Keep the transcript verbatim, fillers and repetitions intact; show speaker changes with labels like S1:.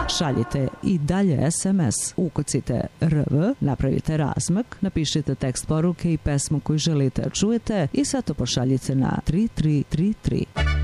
S1: Šaljite i dalje es em es. Ukucite R V, napravite razmak, napišite tekst poruke i pesmu koju želite da čujete i sve to pošaljite na tri tri tri tri.